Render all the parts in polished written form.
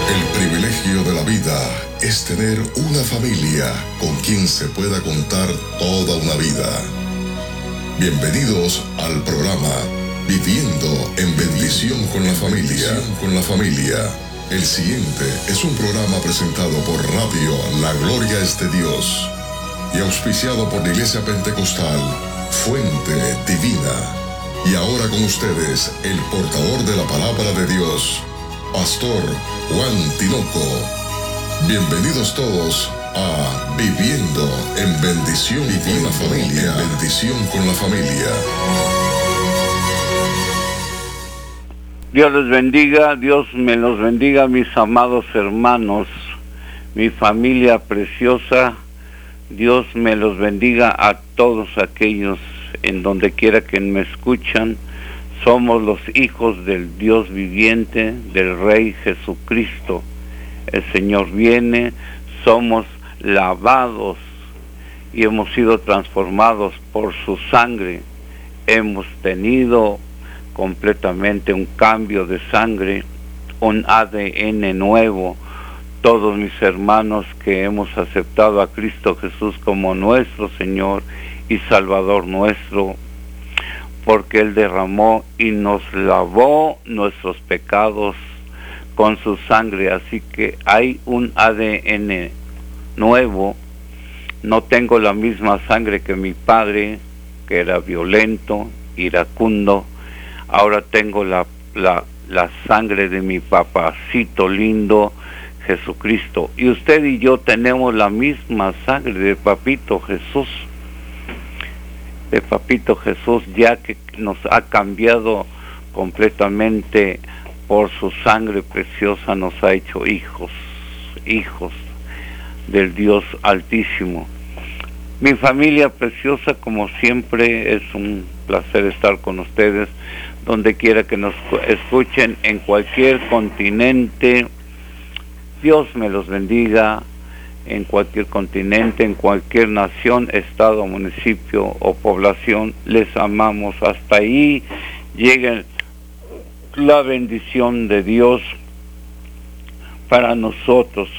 El privilegio de la vida es tener una familia con quien se pueda contar toda una vida. Bienvenidos al programa Viviendo en Bendición con la Familia. El siguiente es un programa presentado por Radio La Gloria es de Dios y auspiciado por la Iglesia Pentecostal Fuente Divina. Y ahora con ustedes, el portador de la palabra de Dios, Pastor Juan Tinoco. Bienvenidos todos a Viviendo en Bendición con la Familia. Bendición con la Familia. Dios les bendiga, Dios me los bendiga, mis amados hermanos, mi familia preciosa. Dios me los bendiga a todos aquellos en donde quiera que me escuchan. Somos los hijos del Dios viviente, del Rey Jesucristo. El Señor viene, somos lavados y hemos sido transformados por su sangre. Hemos tenido completamente un cambio de sangre, un ADN nuevo. Todos mis hermanos que hemos aceptado a Cristo Jesús como nuestro Señor y Salvador nuestro, porque Él derramó y nos lavó nuestros pecados con su sangre. Así que hay un ADN nuevo. No tengo la misma sangre que mi padre, que era violento, iracundo. Ahora tengo la sangre de mi papacito lindo, Jesucristo. Y usted y yo tenemos la misma sangre de Papito Jesús. De Papito Jesús, ya que nos ha cambiado completamente por su sangre preciosa, nos ha hecho hijos del Dios Altísimo. Mi familia preciosa, como siempre, es un placer estar con ustedes, donde quiera que nos escuchen, en cualquier continente. Dios me los bendiga. En cualquier continente, en cualquier nación, estado, municipio o población, les amamos. Hasta ahí llega la bendición de Dios para nosotros.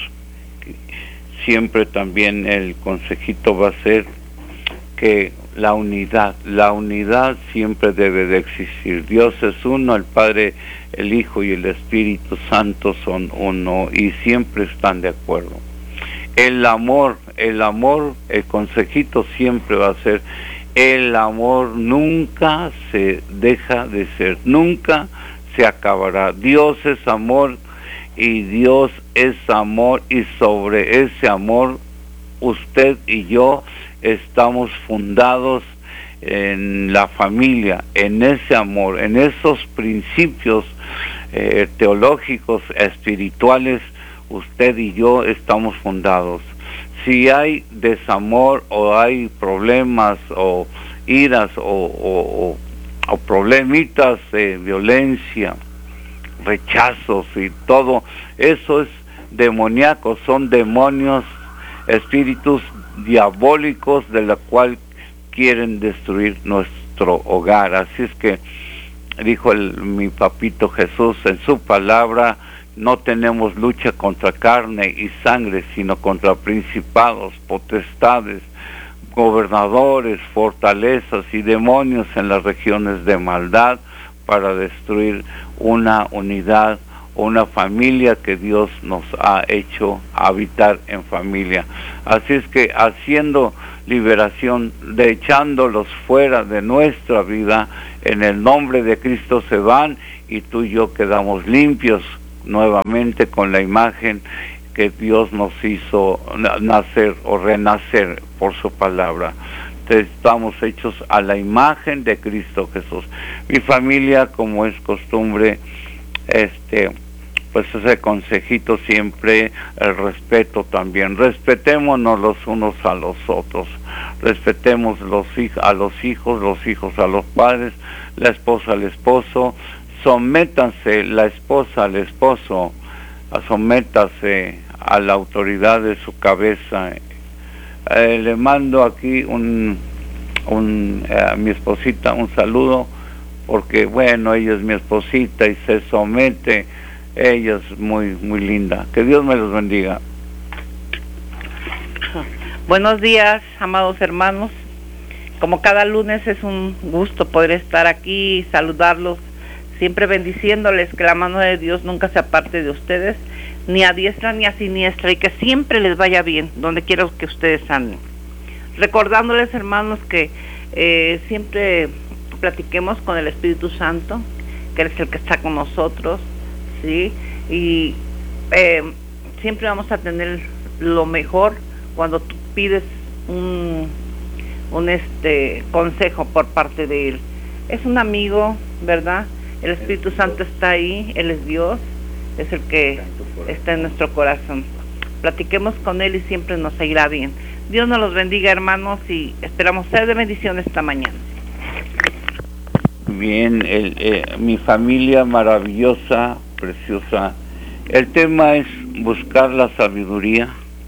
Siempre también el consejito va a ser que la unidad siempre debe de existir. Dios es uno, el Padre, el Hijo y el Espíritu Santo son uno y siempre están de acuerdo. El amor, el consejito siempre va a ser, el amor nunca se deja de ser, nunca se acabará. Dios es amor y Dios es amor, y sobre ese amor usted y yo estamos fundados en la familia, en ese amor, en esos principios teológicos, espirituales. Usted y yo estamos fundados. Si hay desamor o hay problemas o iras o problemitas de violencia, rechazos y todo, eso es demoníaco, son demonios, espíritus diabólicos de la cual quieren destruir nuestro hogar. Así es que dijo mi papito Jesús en su palabra: no tenemos lucha contra carne y sangre, sino contra principados, potestades, gobernadores, fortalezas y demonios en las regiones de maldad, para destruir una unidad, una familia que Dios nos ha hecho habitar en familia. Así es que haciendo liberación, echándolos fuera de nuestra vida, en el nombre de Cristo se van, y tú y yo quedamos limpios nuevamente con la imagen que Dios nos hizo nacer o renacer por su palabra. Estamos hechos a la imagen de Cristo Jesús. Mi familia, como es costumbre, pues ese consejito siempre, el respeto también. Respetémonos los unos a los otros. Respetemos a los hijos a los padres, la esposa al esposo. Sométanse la esposa al esposo, sométase a la autoridad de su cabeza. Le mando aquí a mi esposita un saludo, porque bueno, ella es mi esposita y se somete Ella es muy, muy linda. Que Dios me los bendiga. Buenos días, amados hermanos. Como cada lunes es un gusto poder estar aquí y saludarlos, siempre bendiciéndoles, que la mano de Dios nunca se aparte de ustedes, ni a diestra ni a siniestra, y que siempre les vaya bien, donde quiera que ustedes anden. Recordándoles, hermanos, que siempre platiquemos con el Espíritu Santo, que es el que está con nosotros, ¿sí? Y siempre vamos a tener lo mejor cuando tú pides un consejo por parte de Él. Es un amigo, ¿verdad? El Espíritu Santo está ahí, Él es Dios, es el que está en nuestro corazón. Platiquemos con Él y siempre nos irá bien. Dios nos los bendiga, hermanos, y esperamos ser de bendición esta mañana. Bien, mi familia maravillosa, preciosa. El tema es buscar la sabiduría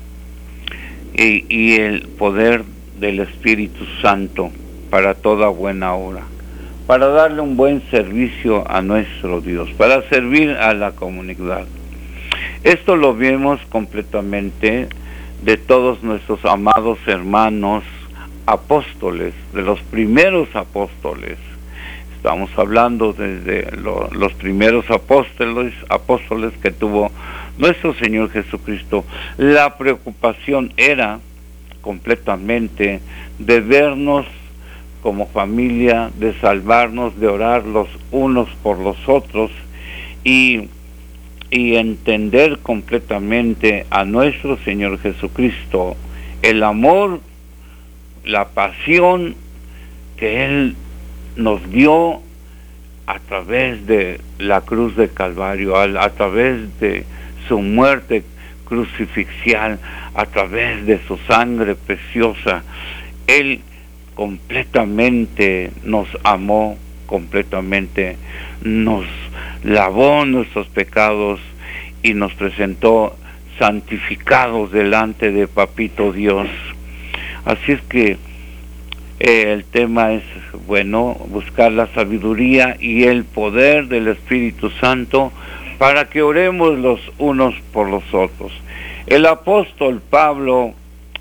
y el poder del Espíritu Santo para toda buena obra, para darle un buen servicio a nuestro Dios, para servir a la comunidad. Esto lo vemos completamente de todos nuestros amados hermanos apóstoles, de los primeros apóstoles. Estamos hablando desde los primeros apóstoles que tuvo nuestro Señor Jesucristo. La preocupación era completamente de vernos como familia, de salvarnos, de orar los unos por los otros y entender completamente a nuestro Señor Jesucristo, el amor, la pasión que Él nos dio a través de la cruz de Calvario, a través de su muerte crucifixial, a través de su sangre preciosa. Él completamente nos amó, completamente nos lavó nuestros pecados y nos presentó santificados delante de Papito Dios. Así es que el tema es, bueno, buscar la sabiduría y el poder del Espíritu Santo para que oremos los unos por los otros. El apóstol Pablo,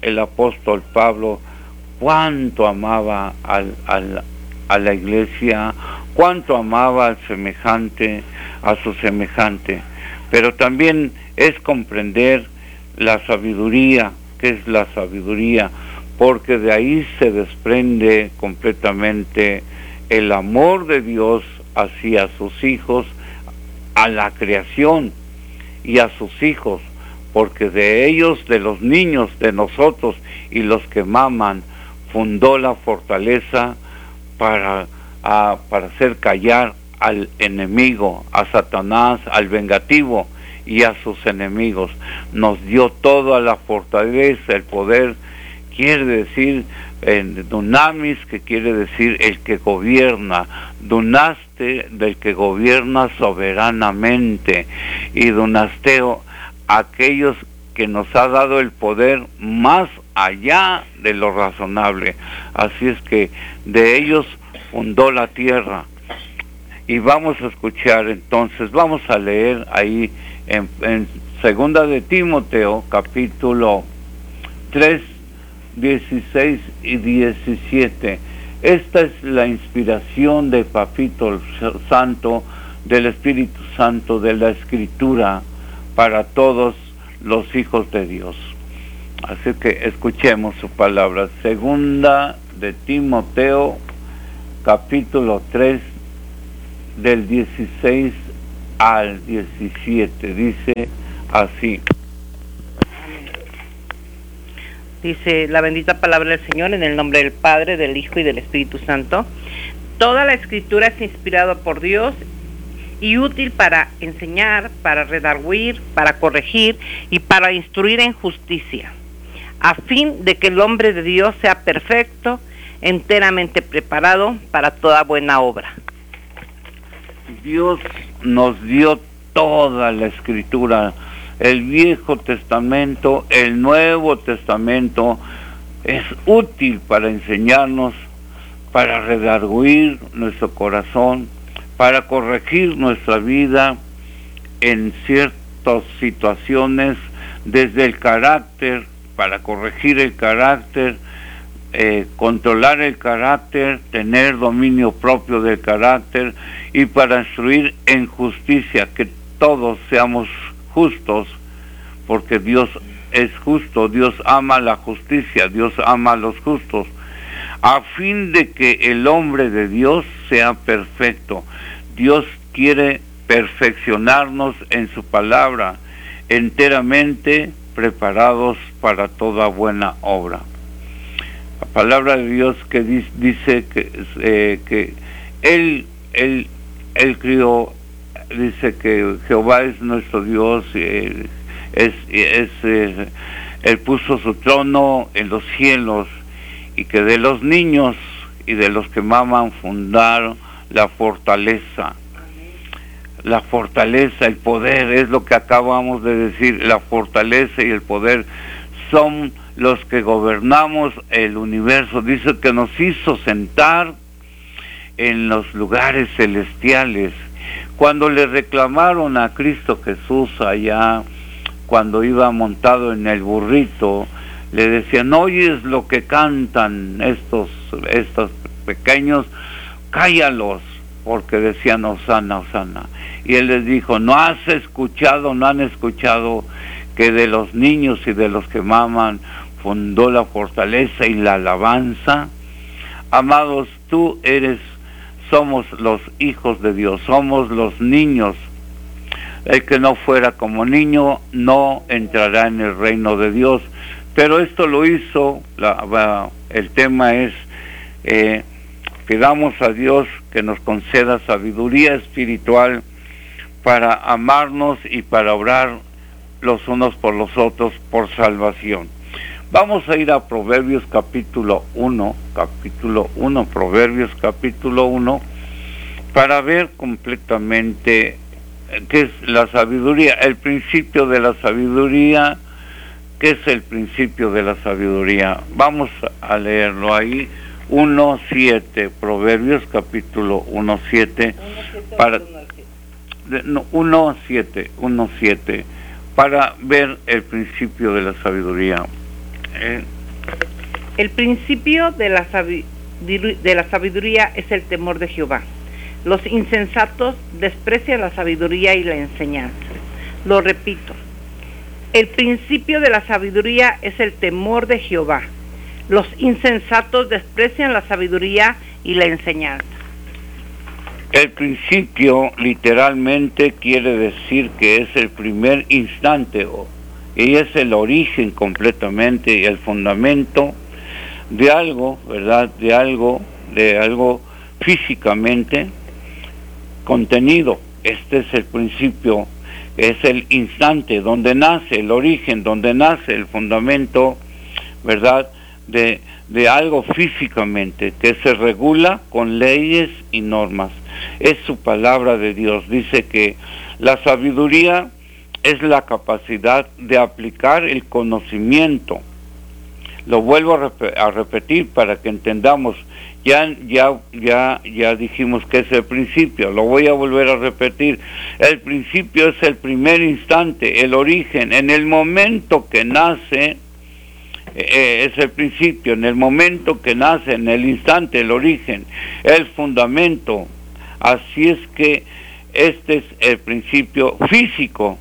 cuánto amaba a la iglesia, cuánto amaba al semejante, a su semejante, pero también es comprender la sabiduría. ¿Qué es la sabiduría? Porque de ahí se desprende completamente el amor de Dios hacia sus hijos, a la creación y a sus hijos, porque de ellos, de los niños, de nosotros y los que maman, fundó la fortaleza para hacer callar al enemigo, a Satanás, al vengativo y a sus enemigos. Nos dio toda la fortaleza, el poder, quiere decir dunamis, que quiere decir el que gobierna, dunaste, del que gobierna soberanamente, y dunasteo, aquellos que nos ha dado el poder más allá de lo razonable. Así es que de ellos fundó la tierra. Y vamos a escuchar entonces, vamos a leer ahí en segunda de Timoteo, capítulo 3, 16 y 17. Esta es la inspiración de Papito Santo, del Espíritu Santo, de la Escritura, para todos los hijos de Dios. Así que escuchemos su palabra. Segunda de Timoteo, capítulo 3, del 16 al 17. Dice así. Dice la bendita palabra del Señor, en el nombre del Padre, del Hijo y del Espíritu Santo. Toda la Escritura es inspirada por Dios y útil para enseñar, para redarguir, para corregir y para instruir en justicia, a fin de que el hombre de Dios sea perfecto, enteramente preparado para toda buena obra. Dios nos dio toda la Escritura, el Viejo Testamento, el Nuevo Testamento, es útil para enseñarnos, para redarguir nuestro corazón, para corregir nuestra vida en ciertas situaciones, desde el carácter, para corregir el carácter, controlar el carácter, tener dominio propio del carácter, y para instruir en justicia, que todos seamos justos, porque Dios es justo, Dios ama la justicia, Dios ama a los justos, a fin de que el hombre de Dios sea perfecto. Dios quiere perfeccionarnos en su palabra, enteramente preparados para toda buena obra. La palabra de Dios que dice que Él crió, dice que Jehová es nuestro Dios, Él puso su trono en los cielos, y que de los niños y de los que maman fundaron la fortaleza. La fortaleza, el poder, es lo que acabamos de decir. La fortaleza y el poder son los que gobernamos el universo. Dice que nos hizo sentar en los lugares celestiales. Cuando le reclamaron a Cristo Jesús allá, cuando iba montado en el burrito, le decían: ¿oyes lo que cantan estos pequeños? Cállalos, porque decían Hosana, Hosana. Y él les dijo: no han escuchado que de los niños y de los que maman fundó la fortaleza y la alabanza. Amados, somos los hijos de Dios, somos los niños. El que no fuera como niño no entrará en el reino de Dios. Pero esto lo hizo, el tema es, pidamos a Dios que nos conceda sabiduría espiritual para amarnos y para obrar los unos por los otros por salvación. Vamos a ir a Proverbios capítulo 1, Proverbios capítulo 1, para ver completamente qué es la sabiduría, el principio de la sabiduría. ¿Qué es el principio de la sabiduría? Vamos a leerlo ahí, 1:7, Proverbios capítulo 1:7, para 1:7, para ver el principio de la sabiduría. El principio de la sabiduría es el temor de Jehová. Los insensatos desprecian la sabiduría y la enseñanza. Lo repito. El principio de la sabiduría es el temor de Jehová. Los insensatos desprecian la sabiduría y la enseñanza. El principio literalmente quiere decir que es el primer instante, y es el origen completamente y el fundamento de algo, ¿verdad? De algo físicamente contenido. Este es el principio. Es el instante donde nace el origen, donde nace el fundamento, ¿verdad?, de algo físicamente, que se regula con leyes y normas. Es su palabra de Dios. Dice que la sabiduría es la capacidad de aplicar el conocimiento. Lo vuelvo a repetir para que entendamos. Ya dijimos que es el principio, lo voy a volver a repetir. El principio es el primer instante, el origen. En el momento que nace, es el principio. En el momento que nace, en el instante, el origen, el fundamento. Así es que este es el principio físico,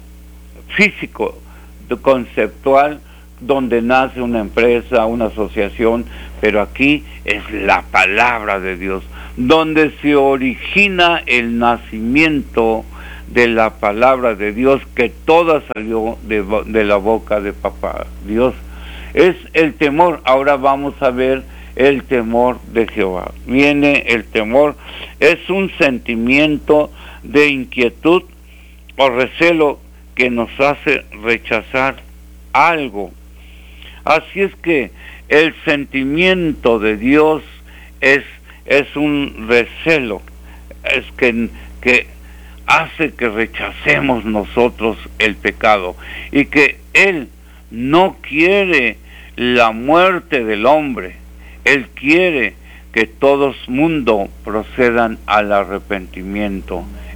conceptual, donde nace una empresa, una asociación, pero aquí es la palabra de Dios, donde se origina el nacimiento de la palabra de Dios, que toda salió de la boca de papá Dios. Es el temor. Ahora vamos a ver el temor de Jehová. Viene el temor, es un sentimiento de inquietud o recelo que nos hace rechazar algo. Así es que el sentimiento de Dios es un recelo, es que hace que rechacemos nosotros el pecado, y que Él no quiere la muerte del hombre. Él quiere que todo mundo procedan al arrepentimiento.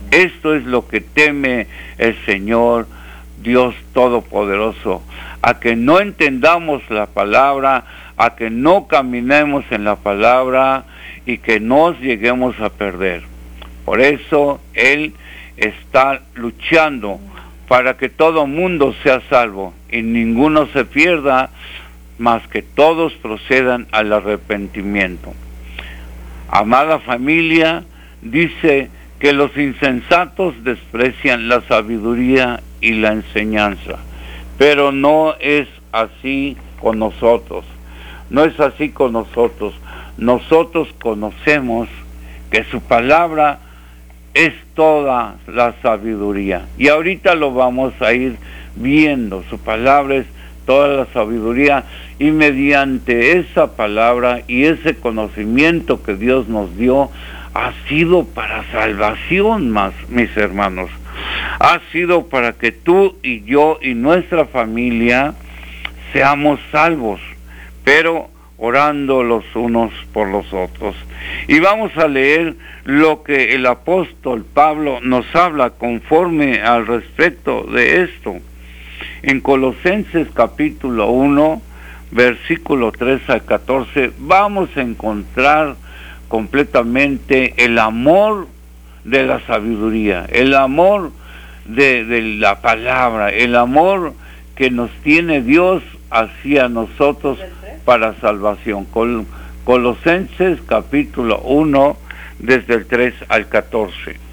Esto es lo que teme el Señor Dios Todopoderoso, a que no entendamos la palabra, a que no caminemos en la palabra y que nos lleguemos a perder. Por eso Él está luchando para que todo mundo sea salvo y ninguno se pierda, mas que todos procedan al arrepentimiento. Amada familia, dice que los insensatos desprecian la sabiduría y la enseñanza, pero no es así con nosotros. No es así con nosotros. Nosotros conocemos que su palabra es toda la sabiduría. Y ahorita lo vamos a ir viendo. Su palabra es toda la sabiduría. Y mediante esa palabra y ese conocimiento que Dios nos dio, ha sido para salvación, mis hermanos. Ha sido para que tú y yo y nuestra familia seamos salvos, pero orando los unos por los otros. Y vamos a leer lo que el apóstol Pablo nos habla conforme al respecto de esto. En Colosenses capítulo 1, versículo 3 al 14, vamos a encontrar completamente el amor de la sabiduría, el amor de la palabra, el amor que nos tiene Dios hacia nosotros para salvación. Colosenses capítulo 1, desde el 3 al 14.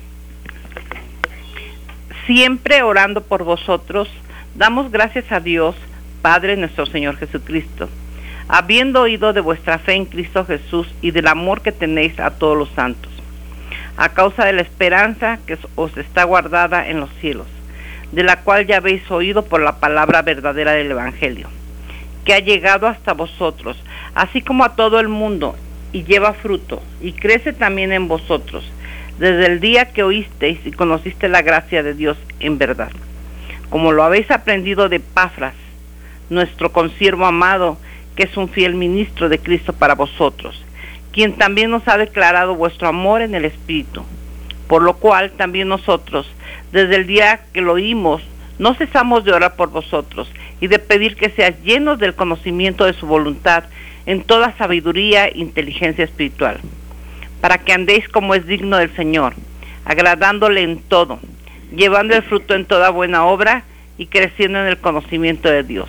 Siempre orando por vosotros, damos gracias a Dios, Padre nuestro Señor Jesucristo, habiendo oído de vuestra fe en Cristo Jesús y del amor que tenéis a todos los santos, a causa de la esperanza que os está guardada en los cielos, de la cual ya habéis oído por la palabra verdadera del Evangelio, que ha llegado hasta vosotros, así como a todo el mundo, y lleva fruto, y crece también en vosotros, desde el día que oísteis y conociste la gracia de Dios en verdad, como lo habéis aprendido de Epafras, nuestro consiervo amado, que es un fiel ministro de Cristo para vosotros, quien también nos ha declarado vuestro amor en el Espíritu, por lo cual también nosotros, desde el día que lo oímos, no cesamos de orar por vosotros y de pedir que seáis llenos del conocimiento de su voluntad en toda sabiduría e inteligencia espiritual, para que andéis como es digno del Señor, agradándole en todo, llevando el fruto en toda buena obra y creciendo en el conocimiento de Dios,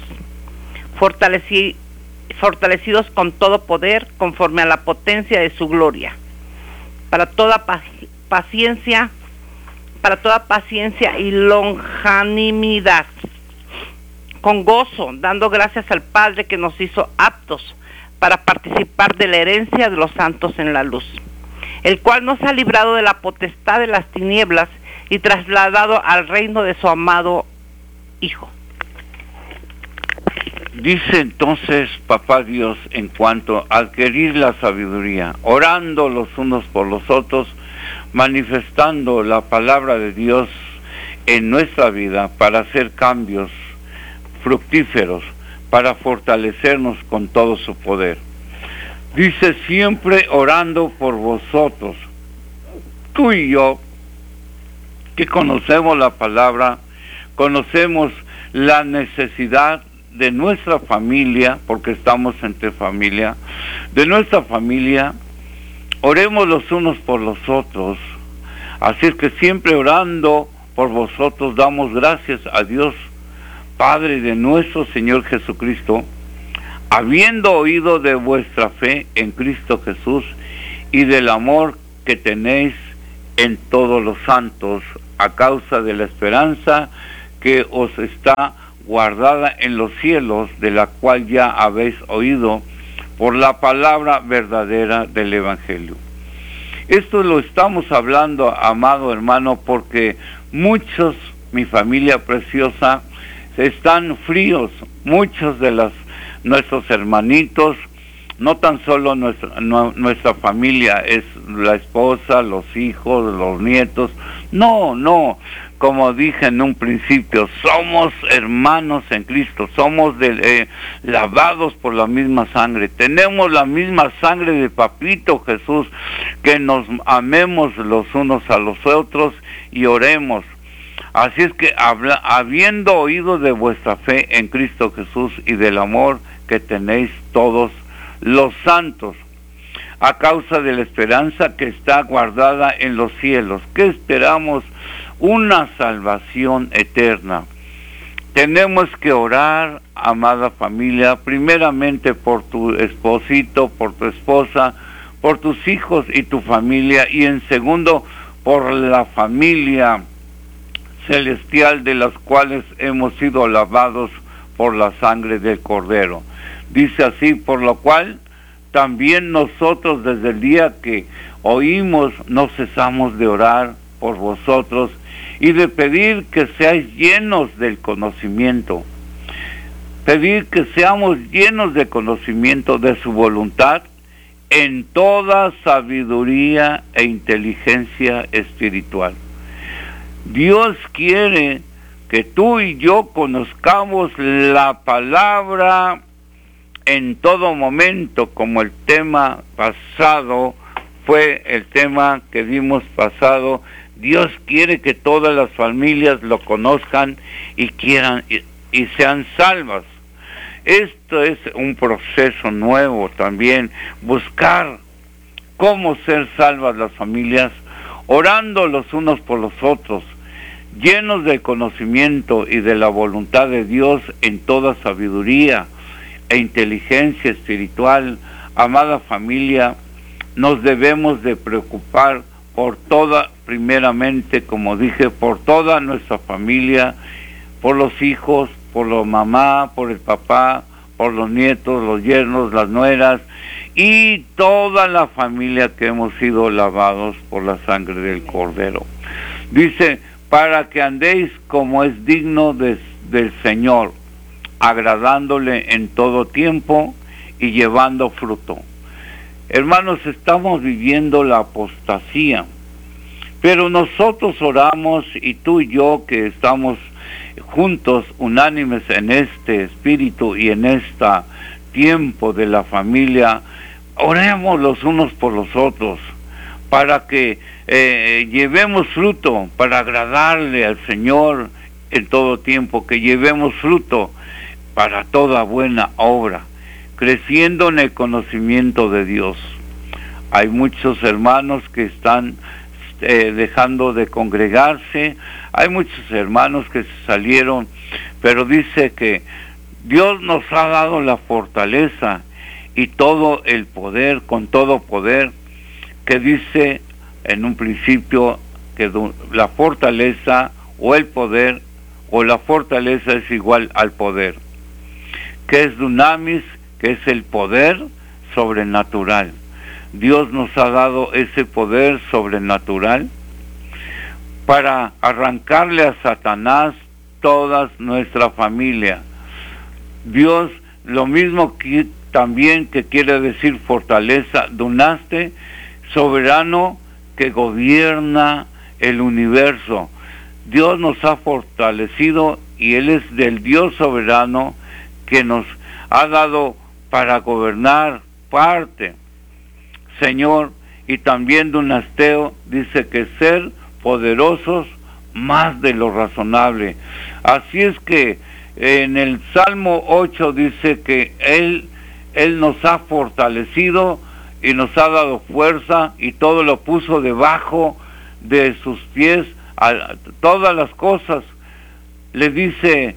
fortalecidos con todo poder conforme a la potencia de su gloria, para toda paciencia y longanimidad, con gozo, dando gracias al Padre que nos hizo aptos para participar de la herencia de los santos en la luz, el cual nos ha librado de la potestad de las tinieblas y trasladado al reino de su amado Hijo. Dice entonces Papá Dios en cuanto a adquirir la sabiduría, orando los unos por los otros, manifestando la palabra de Dios en nuestra vida para hacer cambios fructíferos, para fortalecernos con todo su poder. Dice siempre orando por vosotros. Tú y yo, que conocemos la palabra, conocemos la necesidad de nuestra familia, porque estamos entre familia, de nuestra familia, oremos los unos por los otros. Así es que siempre orando por vosotros damos gracias a Dios, Padre de nuestro Señor Jesucristo, habiendo oído de vuestra fe en Cristo Jesús y del amor que tenéis en todos los santos, a causa de la esperanza que os está guardada en los cielos, de la cual ya habéis oído por la palabra verdadera del Evangelio. Esto lo estamos hablando, amado hermano, porque muchos, mi familia preciosa, están fríos. Muchos de nuestros hermanitos, no tan solo nuestra familia, es la esposa, los hijos, los nietos, no, como dije en un principio, somos hermanos en Cristo, somos lavados por la misma sangre, tenemos la misma sangre de Papito Jesús, que nos amemos los unos a los otros y oremos. Así es que habiendo oído de vuestra fe en Cristo Jesús y del amor que tenéis todos los santos, a causa de la esperanza que está guardada en los cielos, que esperamos una salvación eterna. Tenemos que orar, amada familia, primeramente por tu esposito, por tu esposa, por tus hijos y tu familia, y en segundo, por la familia celestial de las cuales hemos sido lavados por la sangre del Cordero. Dice así: por lo cual también nosotros desde el día que oímos no cesamos de orar por vosotros y de pedir que seáis llenos del conocimiento. Pedir que seamos llenos de conocimiento de su voluntad en toda sabiduría e inteligencia espiritual. Dios quiere que tú y yo conozcamos la palabra en todo momento, como el tema pasado fue el tema que dimos pasado. Dios quiere que todas las familias lo conozcan y quieran y sean salvas. Esto es un proceso nuevo también, buscar cómo ser salvas las familias, orando los unos por los otros, llenos del conocimiento y de la voluntad de Dios en toda sabiduría e inteligencia espiritual. Amada familia, nos debemos de preocupar por toda, primeramente, como dije, por toda nuestra familia, por los hijos, por la mamá, por el papá, por los nietos, los yernos, las nueras y toda la familia que hemos sido lavados por la sangre del Cordero. Dice: para que andéis como es digno del Señor, agradándole en todo tiempo y llevando fruto. Hermanos, estamos viviendo la apostasía, pero nosotros oramos, y tú y yo que estamos juntos, unánimes en este espíritu y en este tiempo de la familia, oremos los unos por los otros, para que llevemos fruto, para agradarle al Señor en todo tiempo, que llevemos fruto para toda buena obra, creciendo en el conocimiento de Dios. Hay muchos hermanos que están dejando de congregarse, hay muchos hermanos que se salieron, pero dice que Dios nos ha dado la fortaleza y todo el poder, con todo poder, que dice en un principio que la fortaleza o el poder o la fortaleza es igual al poder, que es dunamis, que es el poder sobrenatural. Dios nos ha dado ese poder sobrenatural para arrancarle a Satanás toda nuestra familia. Dios, lo mismo que también que quiere decir fortaleza, dunaste, soberano que gobierna el universo. Dios nos ha fortalecido y Él es del Dios soberano que nos ha dado para gobernar parte. Señor, y también dunasteo, dice que ser poderosos más de lo razonable. Así es que en el Salmo 8 dice que Él nos ha fortalecido y nos ha dado fuerza y todo lo puso debajo de sus pies, todas las cosas. Le dice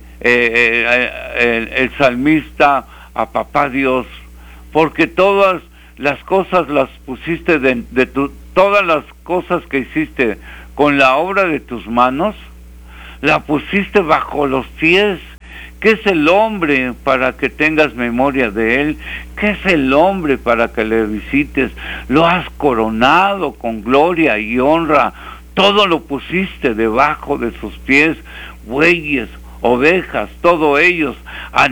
el salmista a papá Dios, porque todas las cosas las pusiste todas las cosas que hiciste con la obra de tus manos, la pusiste bajo los pies. ¿Qué es el hombre para que tengas memoria de él? ¿Qué es el hombre para que le visites? Lo has coronado con gloria y honra. Todo lo pusiste debajo de sus pies, bueyes, ovejas, todos ellos,